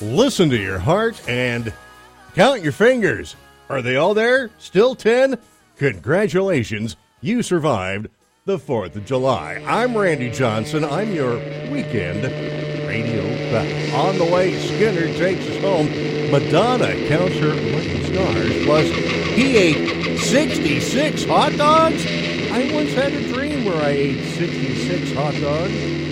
Listen to your heart and count your fingers. Are they all there? Still 10? Congratulations, you survived the 4th of July. I'm Randy Johnson. I'm your weekend radio pal. On the way, Skinner takes us home. Madonna counts her lucky stars. Plus, he ate 66 hot dogs. I once had a dream where I ate 66 hot dogs.